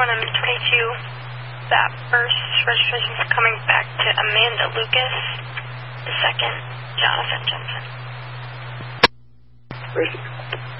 2122, that first registration is coming back to Amanda Lucas, the second, Jonathan Jensen.